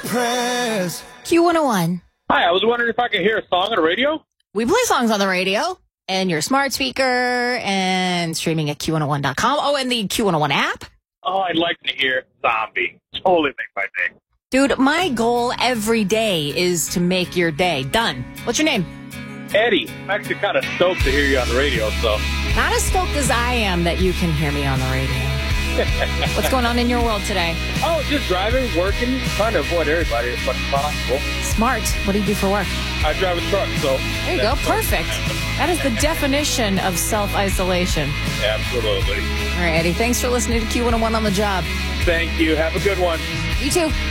prayers. Q101. Hi, I was wondering if I could hear a song on the radio. We play songs on the radio and your smart speaker and streaming at Q101.com. Oh, and the Q101 app. Oh, I'd like to hear Zombie. Totally make my day. Dude, my goal every day is to make your day. Done. What's your name? Eddie, I'm actually kind of stoked to hear you on the radio, so. Not as stoked as I am that you can hear me on the radio. What's going on in your world today? Oh, just driving, working, trying to avoid everybody as much as possible. Smart. What do you do for work? I drive a truck, so. There you go. Perfect. That is the definition of self-isolation. Absolutely. All right, Eddie. Thanks for listening to Q101 on the job. Thank you. Have a good one. You too.